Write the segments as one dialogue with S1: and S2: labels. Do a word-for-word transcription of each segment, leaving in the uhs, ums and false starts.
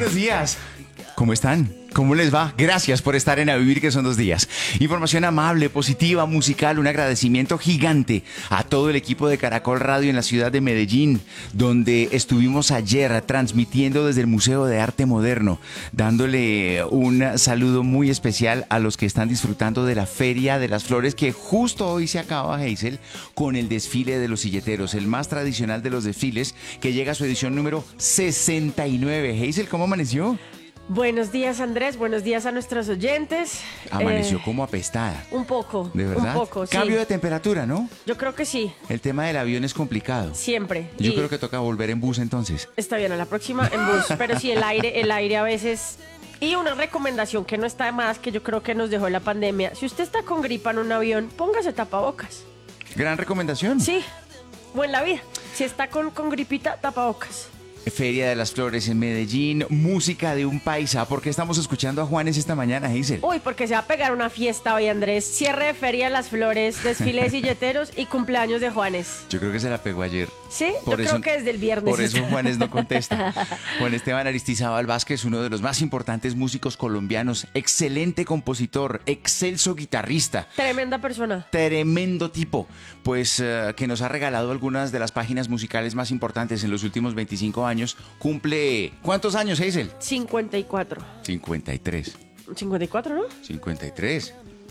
S1: buenos días. ¿Cómo están? ¿Cómo les va? Gracias por estar en A Vivir, que son dos días. Información amable, positiva, musical, un agradecimiento gigante a todo el equipo de Caracol Radio en la ciudad de Medellín, donde estuvimos ayer transmitiendo desde el Museo de Arte Moderno, dándole un saludo muy especial a los que están disfrutando de la Feria de las Flores, que justo hoy se acaba, Hazel, con el desfile de los silleteros, el más tradicional de los desfiles, que llega a su edición número sesenta y nueve. Hazel, ¿cómo amaneció?
S2: Buenos días, Andrés. Buenos días a nuestros oyentes.
S1: Amaneció
S2: Eh,
S1: como apestada.
S2: un poco.
S1: ¿De verdad?
S2: Un poco, sí.
S1: Cambio de temperatura, ¿no?
S2: Yo creo que sí,
S1: El tema del avión es complicado.
S2: siempre.
S1: Yo
S2: Y
S1: creo que toca volver en bus entonces.
S2: está bien, a la próxima en bus. Pero sí, el aire, el aire a veces... Y una recomendación que no está de más, que yo creo que nos dejó la pandemia. Si usted está con gripa en un avión, póngase tapabocas.
S1: Gran recomendación.
S2: Sí, o en la vida. Si está con, con gripita, tapabocas.
S1: Feria de las Flores en Medellín, música de un paisa. ¿Por qué estamos escuchando a Juanes esta mañana, Hazel?
S2: Uy, porque se va a pegar una fiesta hoy, Andrés. Cierre de Feria de las Flores, desfile de silleteros y cumpleaños de Juanes.
S1: Yo creo que se la pegó ayer.
S2: Sí,
S1: Por
S2: yo
S1: eso-
S2: creo que desde el viernes.
S1: Por eso
S2: está.
S1: Juanes no contesta. Juan Esteban Aristizábal Vázquez, uno de los más importantes músicos colombianos, excelente compositor, excelso guitarrista.
S2: Tremenda persona.
S1: Tremendo tipo, pues eh, que nos ha regalado algunas de las páginas musicales más importantes en los últimos veinticinco años. Cumple, ¿cuántos años, Hazel?
S2: cincuenta y cuatro.
S1: cincuenta y tres.
S2: cincuenta y cuatro, ¿no?
S1: cincuenta y tres.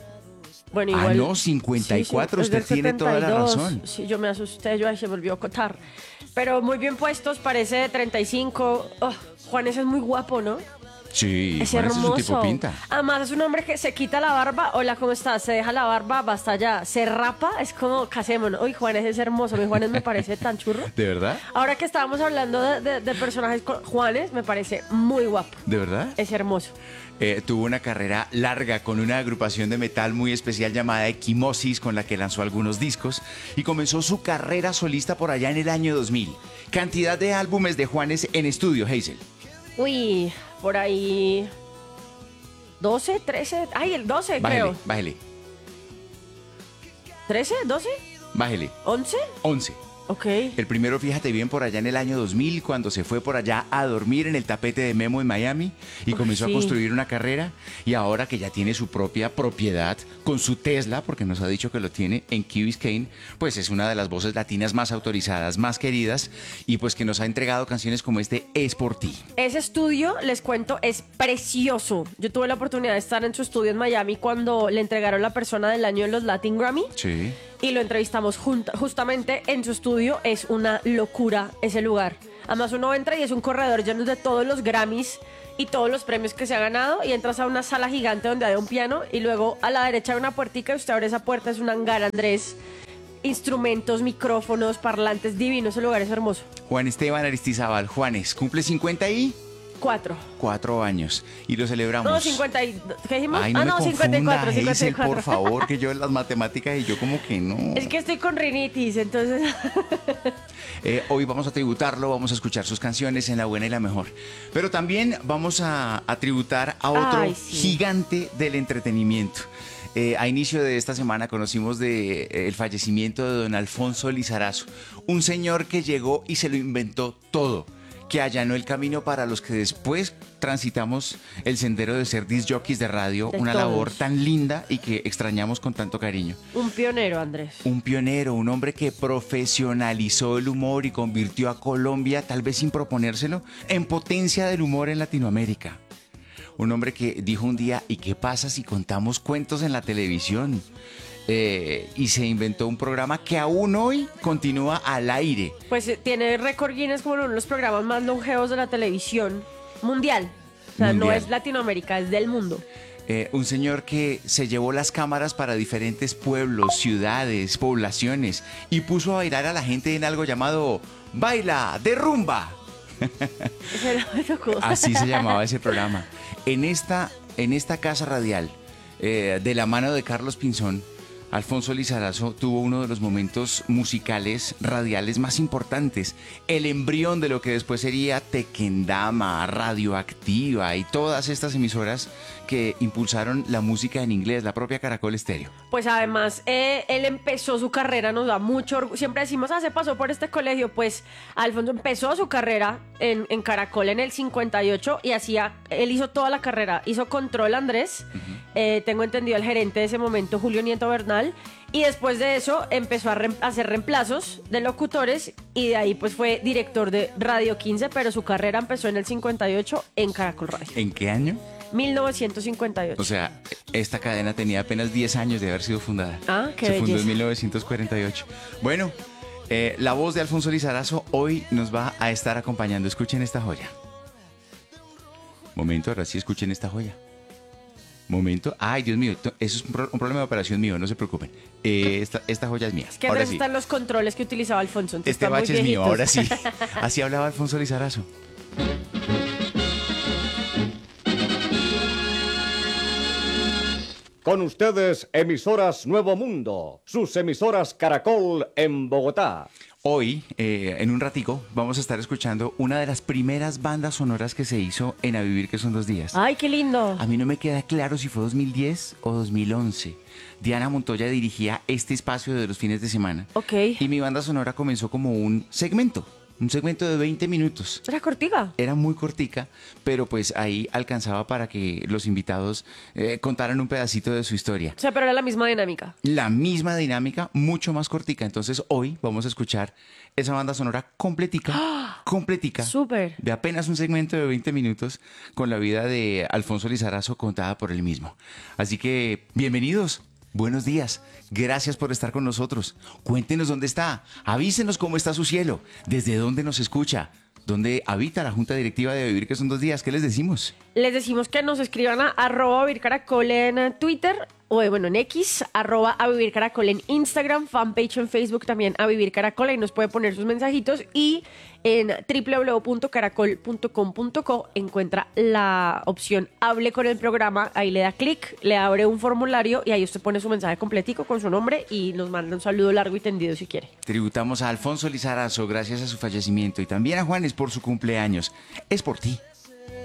S2: Bueno,
S1: Ah,
S2: igual.
S1: no, cincuenta y cuatro,
S2: es del
S1: usted tiene toda la
S2: setenta y dos.
S1: razón.
S2: Sí, yo me asusté, yo ahí se volvió a acotar. Pero muy bien puestos, parece de treinta y cinco. Oh, Juan, ese es muy guapo, ¿no?
S1: Sí,
S2: Es
S1: Juanes
S2: hermoso.
S1: es un tipo pinta.
S2: Además, es un hombre que se quita la barba. Hola, ¿cómo estás? Se deja la barba, basta ya. Se rapa, es como casémonos. Uy, Juanes es hermoso. Mi Juanes me parece tan churro.
S1: ¿De verdad?
S2: Ahora que estábamos hablando de, de- de personajes con Juanes, me parece muy guapo.
S1: ¿De verdad?
S2: Es hermoso.
S1: Eh, tuvo una carrera larga con una agrupación de metal muy especial llamada Equimosis, con la que lanzó algunos discos, y comenzó su carrera solista por allá en el año dos mil. Cantidad de álbumes de Juanes en estudio, Hazel.
S2: Uy, por ahí. doce, trece. Ay, el doce,
S1: Bájele,
S2: creo.
S1: bájele,
S2: ¿trece? ¿doce?
S1: bájele.
S2: ¿once?
S1: once.
S2: Ok.
S1: El primero, fíjate bien, por allá en el año dos mil, cuando se fue por allá a dormir en el tapete de Memo en Miami y
S2: Uf,
S1: comenzó
S2: sí.
S1: a construir una carrera, y ahora que ya tiene su propia propiedad con su Tesla, porque nos ha dicho que lo tiene en Key Biscayne, pues es una de las voces latinas más autorizadas, más queridas, y pues que nos ha entregado canciones como este Es por ti.
S2: Ese estudio, les cuento, es precioso. Yo tuve la oportunidad de estar en su estudio en Miami cuando le entregaron la persona del año en los Latin Grammy.
S1: Sí.
S2: Y lo entrevistamos junta- justamente en su estudio. Es una locura ese lugar. Además, uno entra y es un corredor lleno de todos los Grammys y todos los premios que se ha ganado, y entras a una sala gigante donde hay un piano, y luego a la derecha hay una puertica y usted abre esa puerta, es un hangar, Andrés. Instrumentos, micrófonos, parlantes, divino. Ese lugar es hermoso.
S1: Juan Esteban Aristizábal, Juanes, cumple cincuenta y
S2: Cuatro.
S1: cuatro años y lo celebramos.
S2: No, cincuenta y dos. ¿Qué dijimos?
S1: Ay, no
S2: ah,
S1: me
S2: no,
S1: confunda,
S2: cincuenta y cuatro,
S1: Hazel,
S2: cincuenta y cuatro.
S1: por favor, que yo en las matemáticas y yo como que no.
S2: Es que estoy con rinitis, entonces.
S1: Eh, hoy vamos a tributarlo, vamos a escuchar sus canciones en la buena y la mejor. Pero también vamos a, a tributar a otro
S2: Ay, sí.
S1: gigante del entretenimiento. Eh, a inicio de esta semana conocimos de, eh, el fallecimiento de don Alfonso Lizarazo, un señor que llegó y se lo inventó todo, que allanó el camino para los que después transitamos el sendero de ser disc jockeys de radio,
S2: De
S1: una
S2: todos.
S1: labor tan linda y que extrañamos con tanto cariño.
S2: Un pionero, Andrés.
S1: Un pionero, un hombre que profesionalizó el humor y convirtió a Colombia, tal vez sin proponérselo, en potencia del humor en Latinoamérica. Un hombre que dijo un día: ¿y qué pasa si contamos cuentos en la televisión? Eh, y se inventó un programa que aún hoy continúa al aire.
S2: Pues eh, tiene récord Guinness como uno de los programas más longevos de la televisión mundial. O sea, no
S1: Mundial.
S2: es Latinoamérica, es del mundo.
S1: Eh, un señor que se llevó las cámaras para diferentes pueblos, ciudades, poblaciones, y puso a bailar a la gente en algo llamado Baila de Rumba.
S2: Ese era muy loco.
S1: Así se llamaba ese programa. En esta, en esta casa radial, eh, de la mano de Carlos Pinzón, Alfonso Lizarazo tuvo uno de los momentos musicales radiales más importantes, el embrión de lo que después sería Tequendama, Radioactiva y todas estas emisoras que impulsaron la música en inglés, la propia Caracol Estéreo.
S2: Pues además, eh, él empezó su carrera, nos da mucho orgullo. Siempre decimos, ah, se pasó por este colegio. Pues Alfonso empezó su carrera en, en Caracol en el cincuenta y ocho y hacía, él hizo toda la carrera, hizo Control Andrés, uh-huh. eh, tengo entendido el gerente de ese momento, Julio Nieto Bernal, y después de eso empezó a, re- a hacer reemplazos de locutores y de ahí pues fue director de Radio quince, pero su carrera empezó en el cincuenta y ocho en Caracol Radio.
S1: ¿En qué año?
S2: mil novecientos cincuenta y ocho.
S1: O sea, esta cadena tenía apenas diez años de haber sido fundada.
S2: Ah, qué
S1: Se
S2: belleza.
S1: fundó en mil novecientos cuarenta y ocho. Bueno, eh, la voz de Alfonso Lizarazo hoy nos va a estar acompañando. Escuchen esta joya. Momento, ahora sí escuchen esta joya. Momento. Ay, Dios mío, eso es un, pro- un problema de operación mío, no se preocupen. Eh, esta, esta joya es mía.
S2: Es que
S1: ahora
S2: Andrés
S1: sí.
S2: están los controles que utilizaba Alfonso.
S1: Este
S2: están muy
S1: bache es mío,
S2: viejitos.
S1: ahora sí. Así hablaba Alfonso Lizarazo.
S3: Con ustedes, emisoras Nuevo Mundo, sus emisoras Caracol en Bogotá.
S1: Hoy, eh, en un ratico, vamos a estar escuchando una de las primeras bandas sonoras que se hizo en A Vivir que son dos días.
S2: Ay, qué lindo.
S1: A mí no me queda claro si fue dos mil diez o dos mil once. Diana Montoya dirigía este espacio de los fines de semana.
S2: Ok.
S1: Y mi banda sonora comenzó como un segmento, un segmento de veinte minutos.
S2: ¿Era cortiga?
S1: Era muy cortica, pero pues ahí alcanzaba para que los invitados eh, contaran un pedacito de su historia.
S2: O sea, pero era la misma dinámica.
S1: La misma dinámica, mucho más cortica. Entonces hoy vamos a escuchar esa banda sonora completica,
S2: ¡Ah!
S1: completica,
S2: Súper.
S1: de apenas un segmento de veinte minutos con la vida de Alfonso Lizarazo contada por él mismo. Así que, bienvenidos. Buenos días, gracias por estar con nosotros. Cuéntenos dónde está, avísenos cómo está su cielo, desde dónde nos escucha, dónde habita la Junta Directiva de A Vivir que son dos días. ¿Qué les decimos?
S2: Les decimos que nos escriban a arroba Vivir Caracol en Twitter, o bueno, en X, arroba a Vivir Caracol en Instagram, fanpage en Facebook también a Vivir Caracol, ahí nos puede poner sus mensajitos, y en doble u doble u doble u punto caracol punto com punto co encuentra la opción Hable con el programa, ahí le da clic, le abre un formulario y ahí usted pone su mensaje completico con su nombre y nos manda un saludo largo y tendido si quiere.
S1: Tributamos a Alfonso Lizarazo gracias a su fallecimiento y también a Juanes por su cumpleaños. Es por ti.